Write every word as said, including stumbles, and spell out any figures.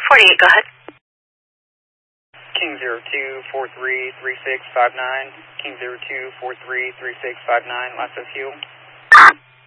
forty-eight, go ahead. King zero two four three three six five nine. King zero two four three three six five nine. Last of fuel.